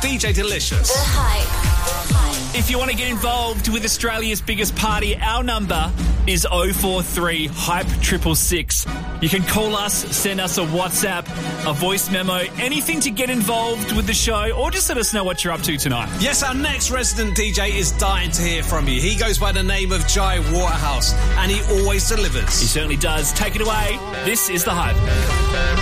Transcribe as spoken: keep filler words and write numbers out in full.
D J Delicious. The Hype. The Hype. If you want to get involved with Australia's biggest party, our number is oh four three hype six six six. You can call us, send us a WhatsApp, a voice memo, anything to get involved with the show, or just let us know what you're up to tonight. Yes, our next resident D J is dying to hear from you. He goes by the name of Jai Waterhouse, and he always delivers. He certainly does. Take it away. This is The Hype.